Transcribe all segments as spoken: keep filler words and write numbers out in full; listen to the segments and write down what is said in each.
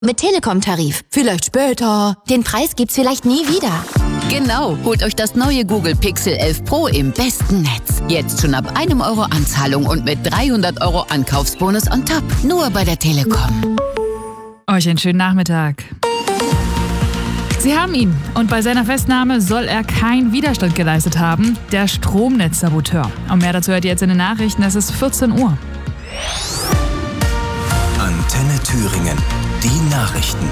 Mit Telekom-Tarif. Vielleicht später. Den Preis gibt's vielleicht nie wieder. Genau, holt euch das neue Google Pixel elf Pro im besten Netz. Jetzt schon ab einem Euro Anzahlung und mit dreihundert Euro Ankaufsbonus on top. Nur bei der Telekom. Euch einen schönen Nachmittag. Sie haben ihn und bei seiner Festnahme soll er keinen Widerstand geleistet haben. Der Stromnetzsaboteur. Und mehr dazu hört ihr jetzt in den Nachrichten. Es ist vierzehn Uhr. Antenne Thüringen. Die Nachrichten.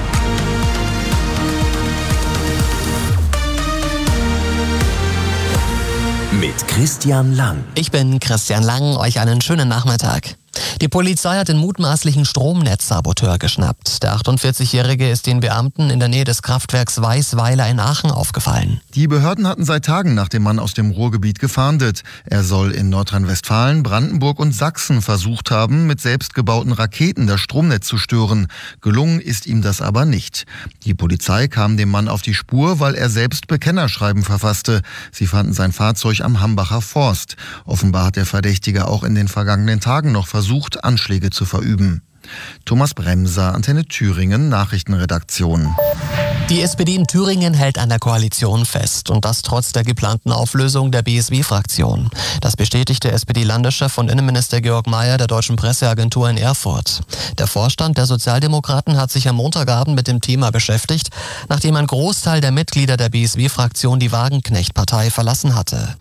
Mit Christian Lang. Ich bin Christian Lang, euch einen schönen Nachmittag. Die Polizei hat den mutmaßlichen Stromnetzsaboteur geschnappt. Der achtundvierzigjährige ist den Beamten in der Nähe des Kraftwerks Weißweiler in Aachen aufgefallen. Die Behörden hatten seit Tagen nach dem Mann aus dem Ruhrgebiet gefahndet. Er soll in Nordrhein-Westfalen, Brandenburg und Sachsen versucht haben, mit selbstgebauten Raketen das Stromnetz zu stören. Gelungen ist ihm das aber nicht. Die Polizei kam dem Mann auf die Spur, weil er selbst Bekennerschreiben verfasste. Sie fanden sein Fahrzeug am Hambacher Forst. Offenbar hat der Verdächtige auch in den vergangenen Tagen noch versucht, versucht, Anschläge zu verüben. Thomas Bremser, Antenne Thüringen, Nachrichtenredaktion. Die S P D in Thüringen hält an der Koalition fest und das trotz der geplanten Auflösung der B S W-Fraktion. Das bestätigte S P D-Landeschef und Innenminister Georg Mayer der Deutschen Presseagentur in Erfurt. Der Vorstand der Sozialdemokraten hat sich am Montagabend mit dem Thema beschäftigt, nachdem ein Großteil der Mitglieder der B S W-Fraktion die Wagenknecht-Partei verlassen hatte.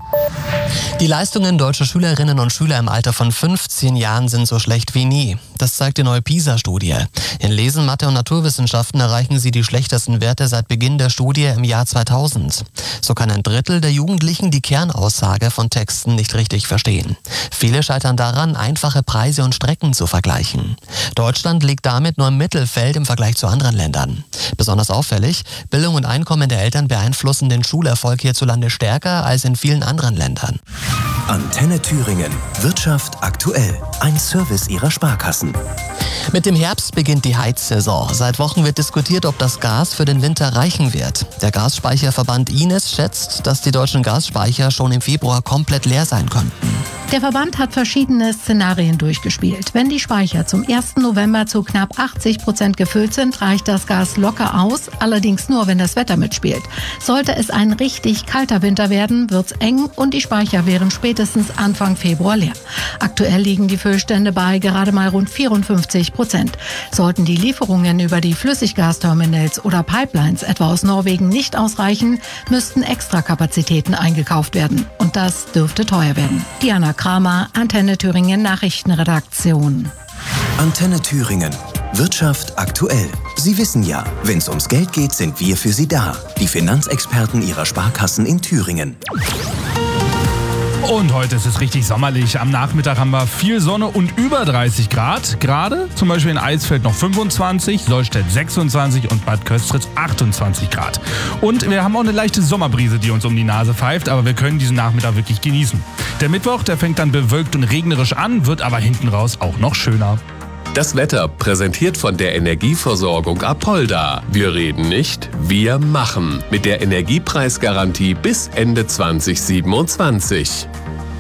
Die Leistungen deutscher Schülerinnen und Schüler im Alter von fünfzehn Jahren sind so schlecht wie nie. Das zeigt die neue PISA-Studie. In Lesen, Mathe und Naturwissenschaften erreichen sie die schlechtesten Werte seit Beginn der Studie im Jahr zweitausend. So kann ein Drittel der Jugendlichen die Kernaussage von Texten nicht richtig verstehen. Viele scheitern daran, einfache Preise und Strecken zu vergleichen. Deutschland liegt damit nur im Mittelfeld im Vergleich zu anderen Ländern. Besonders auffällig, Bildung und Einkommen der Eltern beeinflussen den Schulerfolg hierzulande stärker als in vielen anderen Ländern. Antenne Thüringen. Wirtschaft aktuell. Ein Service ihrer Sparkassen. Mit dem Herbst beginnt die Heizsaison. Seit Wochen wird diskutiert, ob das Gas für den Winter reichen wird. Der Gasspeicherverband I N E S schätzt, dass die deutschen Gasspeicher schon im Februar komplett leer sein könnten. Der Verband hat verschiedene Szenarien durchgespielt. Wenn die Speicher zum ersten November zu knapp achtzig Prozent gefüllt sind, reicht das Gas locker aus, allerdings nur, wenn das Wetter mitspielt. Sollte es ein richtig kalter Winter werden, wird's eng und die Speicher wären spätestens Anfang Februar leer. Aktuell liegen die Füllstände bei gerade mal rund vierundfünfzig Prozent. Sollten die Lieferungen über die Flüssiggasterminals oder Pipelines etwa aus Norwegen nicht ausreichen, müssten Extrakapazitäten eingekauft werden. Und das dürfte teuer werden. Diana Kramer, Antenne Thüringen Nachrichtenredaktion. Antenne Thüringen. Wirtschaft aktuell. Sie wissen ja, wenn es ums Geld geht, sind wir für Sie da. Die Finanzexperten Ihrer Sparkassen in Thüringen. Und heute ist es richtig sommerlich. Am Nachmittag haben wir viel Sonne und über dreißig Grad. Gerade zum Beispiel in Eisfeld noch fünfundzwanzig, Sollstedt sechsundzwanzig und Bad Köstritz achtundzwanzig Grad. Und wir haben auch eine leichte Sommerbrise, die uns um die Nase pfeift, aber wir können diesen Nachmittag wirklich genießen. Der Mittwoch, der fängt dann bewölkt und regnerisch an, wird aber hinten raus auch noch schöner. Das Wetter präsentiert von der Energieversorgung Apolda. Wir reden nicht, wir machen. Mit der Energiepreisgarantie bis Ende zwanzig siebenundzwanzig.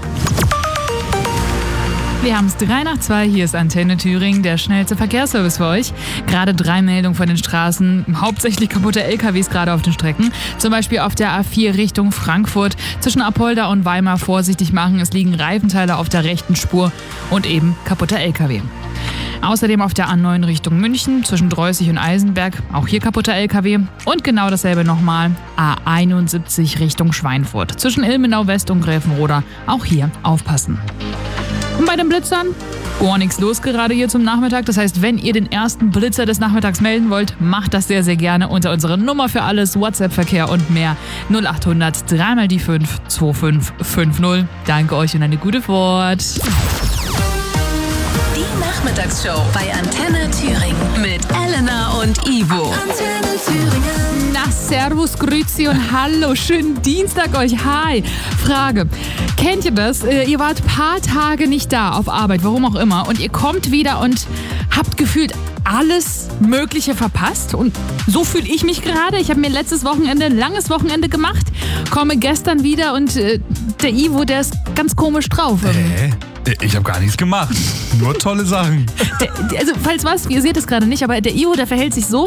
Wir haben es drei nach zwei, hier ist Antenne Thüringen, der schnellste Verkehrsservice für euch. Gerade drei Meldungen von den Straßen, hauptsächlich kaputte L K Ws gerade auf den Strecken. Zum Beispiel auf der A vier Richtung Frankfurt. Zwischen Apolda und Weimar vorsichtig machen, es liegen Reifenteile auf der rechten Spur und eben kaputter L K W. Außerdem auf der A neun Richtung München, zwischen Dreußig und Eisenberg, auch hier kaputter L K W. Und genau dasselbe nochmal, A einundsiebzig Richtung Schweinfurt, zwischen Ilmenau West und Gräfenroda, auch hier aufpassen. Und bei den Blitzern? Gar nichts los gerade hier zum Nachmittag. Das heißt, wenn ihr den ersten Blitzer des Nachmittags melden wollt, macht das sehr, sehr gerne unter unserer Nummer für alles, WhatsApp-Verkehr und mehr. null achthundert drei mal die fünf zwei fünf fünf null. Danke euch und eine gute Fahrt. Die Nachmittagsshow bei Antenne Thüringen mit Elena und Ivo. Antenne Thüringen. Na, servus, grüezi und hallo. Schönen Dienstag euch. Hi. Frage. Kennt ihr das? Ihr wart ein paar Tage nicht da auf Arbeit, warum auch immer, und ihr kommt wieder und habt gefühlt alles Mögliche verpasst. Und so fühle ich mich gerade. Ich habe mir letztes Wochenende ein langes Wochenende gemacht, komme gestern wieder und äh, der Ivo, der ist ganz komisch drauf. Äh, Ich habe gar nichts gemacht. Nur tolle Sachen. Der, also, falls was, ihr seht es gerade nicht, aber der Ivo, der verhält sich so,